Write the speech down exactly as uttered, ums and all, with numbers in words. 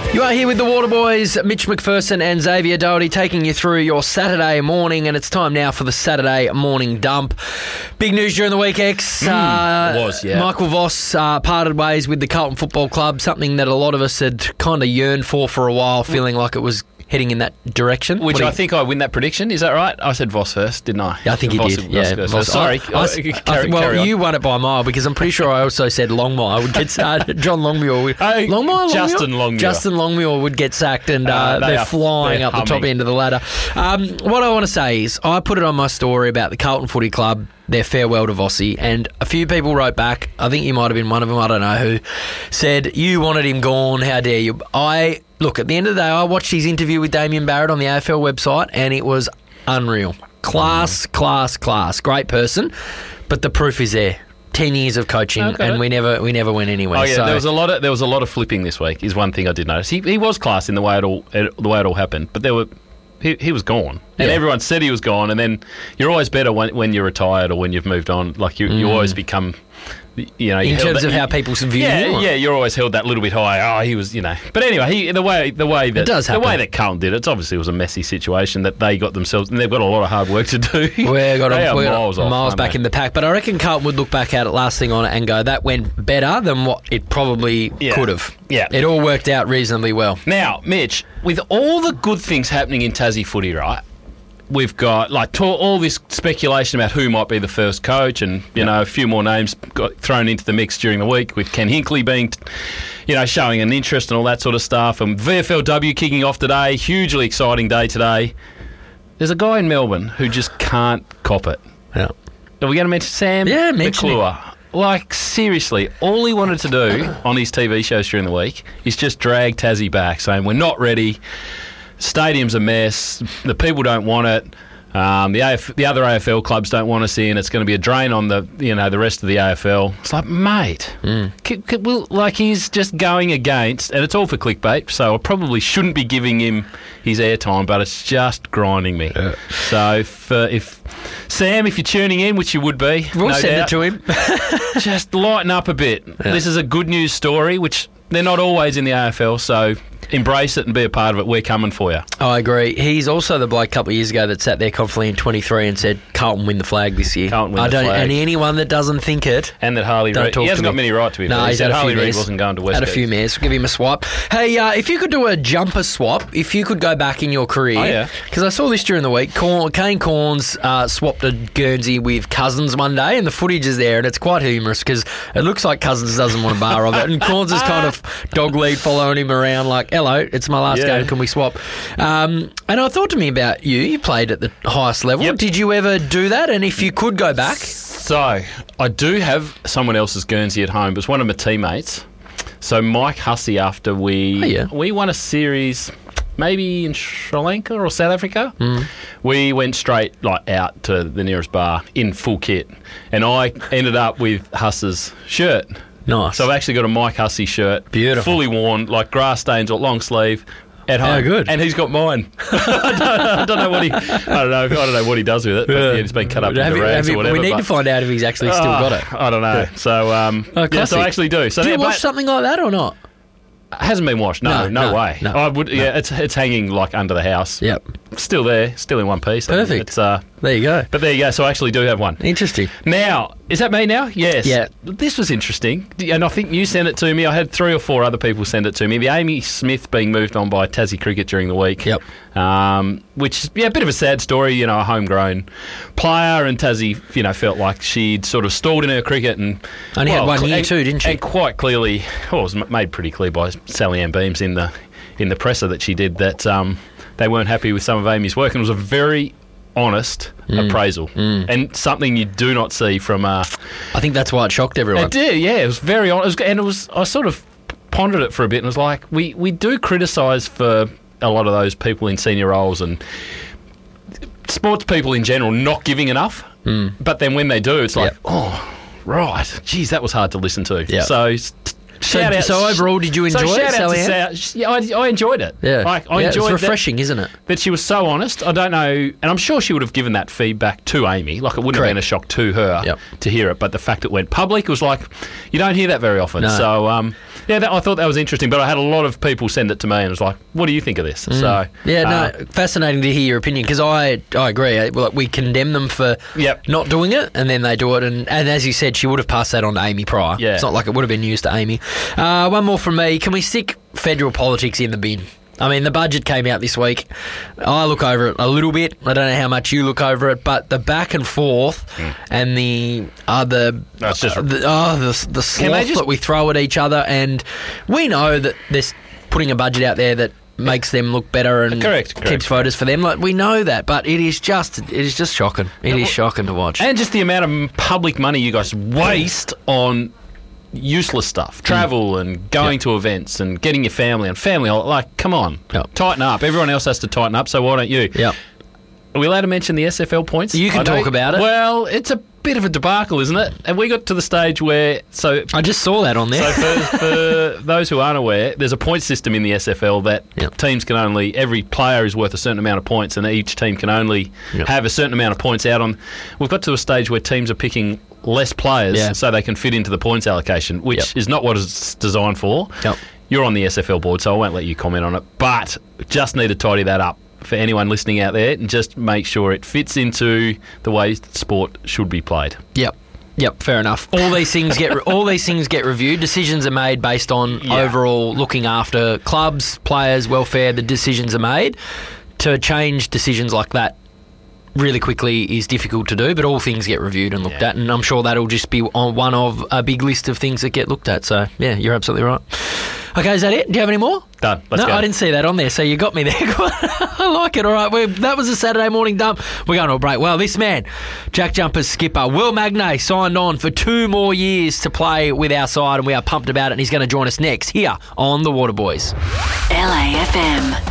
You are here with the Waterboys, Mitch McPherson and Xavier Doherty, taking you through your Saturday morning, and it's time now for the Saturday morning dump. Big news during the week, X. Mm, uh, it was, yeah. Michael Voss uh, parted ways with the Carlton Football Club, something that a lot of us had kind of yearned for for a while, feeling like it was heading in that direction. Which What do I you- think I win that prediction. Is that right? I said Voss first, didn't I? Yeah, I think you Voss, did. Voss Yeah, goes Voss. first. Sorry. I, I, I, carry, think- well, carry on. you won it by a mile because I'm pretty sure I also said Longmire would get sacked. John Longmuir. Would, Hey, Longmire, Justin Longmuir? Longmuir. Justin Longmuir would get sacked, and uh, Uh, they they're are- flying they're up the top humming. end of the ladder. Um, what I want to say is, I put it on my story about the Carlton Footy Club, their farewell to Vossi, and a few people wrote back. I think you might have been one of them. I don't know who said you wanted him gone. How dare you? I look at the end of the day. I watched his interview with Damien Barrett on the A F L website, and it was unreal. Class, Mm. class, class. Great person, but the proof is there. Ten years of coaching, Okay. and we never, we never went anywhere. Oh yeah, so, there was a lot of there was a lot of flipping this week. Is one thing I did notice. He he was class in the way it all it, the way it all happened, but there were he, he was gone, and Yeah. everyone said he was gone. And then you're always better when when you're retired or when you've moved on. Like you you always become. You know, you in held terms that- of how people view yeah, you. or- yeah, you're always held that little bit high. Oh, he was, you know. But anyway, he, the way the way that does the happen. way that Carlton did it, it's obviously it was a messy situation that they got themselves, and they've got a lot of hard work to do. We're got, They a, are we're got miles off, miles aren't back they? in the pack, but I reckon Carlton would look back at it last thing on it and go, that went better than what it probably Yeah. could have. Yeah. It all worked out reasonably well. Now, Mitch, with all the good things happening in Tassie footy, right? We've got like to- all this speculation about who might be the first coach, and you know a few more names got thrown into the mix during the week, with Ken Hinkley being, you know, showing an interest and all that sort of stuff, and V F L W kicking off today. Hugely exciting day today. There's a guy in Melbourne who just can't cop it. Yeah. Are we going to mention Sam? Yeah, mention McClure. Like, seriously, all he wanted to do on his T V shows during the week is just drag Tassie back, saying we're not ready. Stadium's a mess. The people don't want it. Um, the A F, the other A F L clubs don't want us in. It's going to be a drain on the you know the rest of the A F L. It's like, mate, Mm. c- c- well, like he's just going against, and it's all for clickbait. So I probably shouldn't be giving him his airtime, but it's just grinding me. Yeah. So if, uh, if Sam, if you're tuning in, which you would be, We'll no send doubt, it to him. just lighten up a bit. Yeah. This is a good news story, which they're not always in the A F L, so embrace it and be a part of it. We're coming for you. I agree. He's also the bloke a couple of years ago that sat there confidently in twenty-three and said, Carlton win the flag this year. Carlton win I the don't, flag. And anyone that doesn't think it, And that Harley Don't Reid, talk he to hasn't me. got many right to be No, fair. He he's said had a few Harley Reid mares. wasn't going to West Had a few Coast. mares. Give him a swipe. Hey, uh, if you could do a jumper swap, if you could go back in your career, Oh, yeah. because I saw this during the week, Corn, Kane Corns uh, swapped a Guernsey with Cousins one day, and the footage is there, and it's quite humorous because it looks like Cousins doesn't want a bar of it, and Corns is kind of dog lead following him around like, hello, it's my last Yeah. game, can we swap? Um, and I thought to me about you, you played at the highest level. Yep. Did you ever do that? And if you could go back? So, I do have someone else's Guernsey at home, but it's one of my teammates. So, Mike Hussey, after we Oh, yeah. we won a series, maybe in Sri Lanka or South Africa, Hmm. we went straight like out to the nearest bar in full kit, and I ended up with Huss's shirt. Nice. So I've actually got a Mike Hussey shirt, Beautiful. fully worn, like grass stains or long sleeve. At home. How good. And he's got mine. I, don't, I don't know what he. I don't know. I don't know what he does with it. But yeah, it's been cut up Have into you- rags have you- or whatever. we need but- to find out if he's actually still Ah, got it. I don't know. So, um, Oh, yeah, so classic. I actually do. So Do you yeah, watch but- something like that or not? it hasn't been washed. No, No, no, no, way. no, I would. Yeah, it's it's hanging like under the house. Yep. Still there. Still in one piece. Perfect. It's, uh, There you go. but there you go. So I actually do have one. Interesting. Now, is that me now? Yes. Yeah. This was interesting. And I think you sent it to me. I had three or four other people send it to me. The Amy Smith being moved on by Tassie Cricket during the week. Yep. Um, which, yeah, a bit of a sad story, you know, a homegrown player, and Tassie, you know, felt like she'd sort of stalled in her cricket. and Only had one cl- year and- too, didn't she? And quite clearly, well, it was m- made pretty clear by Sally Ann Beams in the, in the presser that she did that um, they weren't happy with some of Amy's work, and it was a very honest Mm. appraisal, and something you do not see from. Uh, I think that's why it shocked everyone. it did, yeah. It was very honest, and it was. I sort of pondered it for a bit, and it was like we we do criticise for a lot of those people in senior roles and sports people in general not giving enough, Mm. but then when they do, it's like, Yep. oh, right, geez, that was hard to listen to. Yep. So. s- So, shout out. so overall, did you enjoy so it, shout out Sally to Ann? Sal- yeah, I, I enjoyed it. Yeah, like, I yeah, enjoyed it's refreshing, that, isn't it? That she was so honest. I don't know, and I'm sure she would have given that feedback to Amy. Like, it wouldn't Correct. have been a shock to her Yep. to hear it, but the fact it went public was like, you don't hear that very often. No. So, um, yeah, that, I thought that was interesting. But I had a lot of people send it to me and was like, "What do you think of this?" Mm. So, Yeah, uh, no, fascinating to hear your opinion because I I agree. Eh, Well, we condemn them for Yep. not doing it, and then they do it. And, and as you said, she would have passed that on to Amy Pryor. Yeah. It's not like it would have been news to Amy. Uh, one more from me. Can we stick federal politics in the bin? I mean, the budget came out this week. I look over it a little bit. I don't know how much you look over it, but the back and forth Mm. and the other, That's just- uh, the, oh, the, the Can they sloth just- that we throw at each other, and we know that there's putting a budget out there that makes them look better and Correct, correct. keeps voters for them. Like, we know that, but it is just it is just shocking. It is shocking to watch. and just the amount of public money you guys waste on useless stuff, travel and going Yep. to events and getting your family and family. Like, come on, Yep. tighten up. Everyone else has to tighten up, so why don't you? Yep. Are we allowed to mention the S F L points? You can I know- talk about it. Well, it's a bit of a debacle, isn't it? And we got to the stage where so. I just saw that on there. So for, for those who aren't aware, there's a point system in the S F L that Yep. teams can only, every player is worth a certain amount of points and each team can only Yep. have a certain amount of points out on. We've got to a stage where teams are picking less players Yeah. so they can fit into the points allocation, which Yep. is not what it's designed for. Yep. You're on the S F L board, so I won't let you comment on it, but just need to tidy that up for anyone listening out there and just make sure it fits into the way sport should be played. Yep. Yep, fair enough. All these things get all these things get reviewed. Decisions are made based on Yeah. overall looking after clubs, players' welfare. The decisions are made. To change decisions like that really quickly is difficult to do, but all things get reviewed and looked Yeah. at, and I'm sure that'll just be on one of a big list of things that get looked at. So, yeah, you're absolutely right. Okay, is that it? Do you have any more? Done. Let's no, go. I didn't see that on there, so you got me there. I like it. All right, well, that was a Saturday morning dump. We're going to a break. Well, this man, Jack Jumpers skipper, Will Magnay, signed on for two more years to play with our side, and we are pumped about it, and he's going to join us next here on The Water Boys. L A F M.